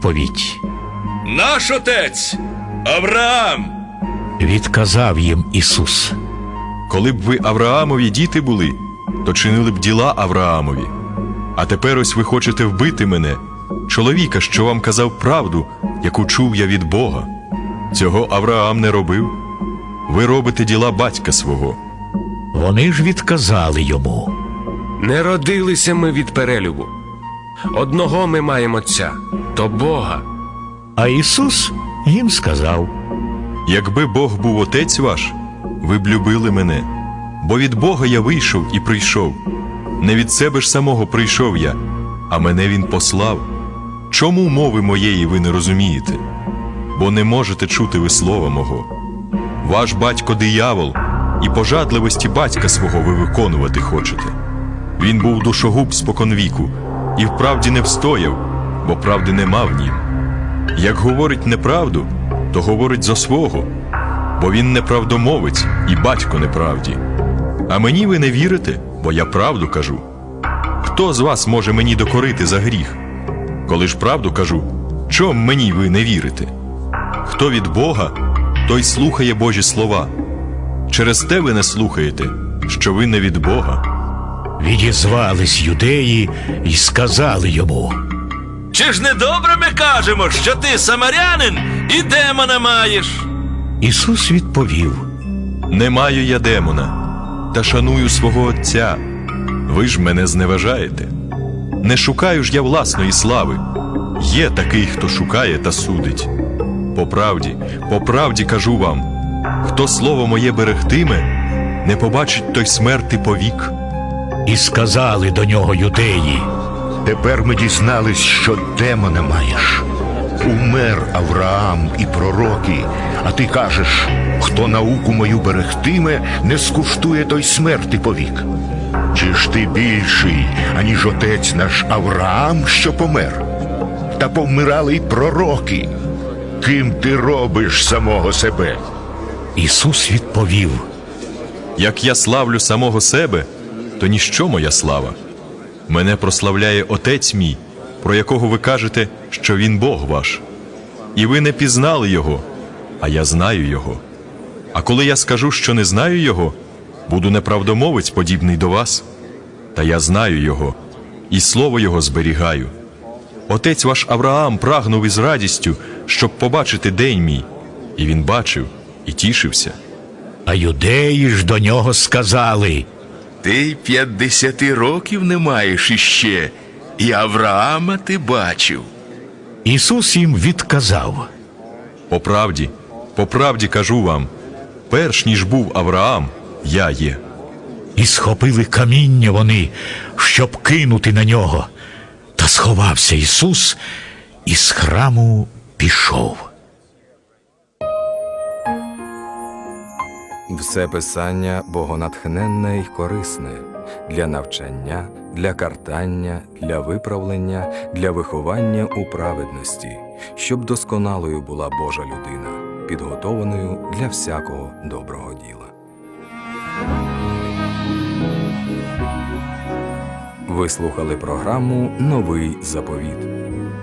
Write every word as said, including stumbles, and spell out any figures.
відповідь: «Наш отець Авраам!» Відказав їм Ісус: Коли б ви Авраамові діти були, то чинили б діла Авраамові. А тепер ось ви хочете вбити мене, чоловіка, що вам казав правду, яку чув я від Бога. Цього Авраам не робив. Ви робите діла батька свого. Вони ж відказали йому: Не родилися ми від перелюбу. Одного ми маємо Отця, то Бога. А Ісус їм сказав: Якби Бог був отець ваш, ви б любили мене, бо від Бога я вийшов і прийшов. Не від себе ж самого прийшов я, а мене Він послав. Чому мови моєї ви не розумієте? Бо не можете чути ви слова мого. Ваш батько диявол, і пожадливості батька свого ви виконувати хочете. Він був душогуб споконвіку, і вправді не встояв, бо правди нема в нім. Як говорить неправду, то говорить зо свого, бо він неправдомовець і батько неправді. А мені ви не вірите, бо я правду кажу. Хто з вас може мені докорити за гріх? Коли ж правду кажу, чом мені ви не вірите? Хто від Бога, той слухає Божі слова. Через те ви не слухаєте, що ви не від Бога. Відізвались юдеї й сказали йому: Чи ж не добре ми кажемо, що ти самарянин і демона маєш? Ісус відповів: Не маю я демона, та шаную свого Отця. Ви ж мене зневажаєте. Не шукаю ж я власної слави. Є такий, хто шукає та судить. По правді, по правді кажу вам, хто слово моє берегтиме, не побачить той смерти повік. І сказали до нього юдеї: Тепер ми дізнались, що демона маєш. Умер Авраам і пророки, а ти кажеш, хто науку мою берегтиме, не скуштує той смерти повік. Чи ж ти більший, аніж отець наш Авраам, що помер? Та повмирали й пророки. Ким ти робиш самого себе? Ісус відповів: Як я славлю самого себе, то ніщо моя слава. Мене прославляє Отець мій, про якого ви кажете, що Він Бог ваш. І ви не пізнали Його, а я знаю Його. А коли я скажу, що не знаю Його, буду неправдомовець, подібний до вас. Та я знаю Його, і слово Його зберігаю. Отець ваш Авраам прагнув із радістю, щоб побачити день мій, і він бачив, і тішився. А юдеї ж до нього сказали: Ти п'ятдесяти років не маєш іще, і Авраама ти бачив. Ісус їм відказав: По правді, по правді кажу вам, перш ніж був Авраам, я є. І схопили каміння вони, щоб кинути на нього. Та сховався Ісус і з храму пішов. Все писання богонатхненне й корисне для навчання, для картання, для виправлення, для виховання у праведності, щоб досконалою була Божа людина, підготованою для всякого доброго діла. Ви слухали програму «Новий заповіт».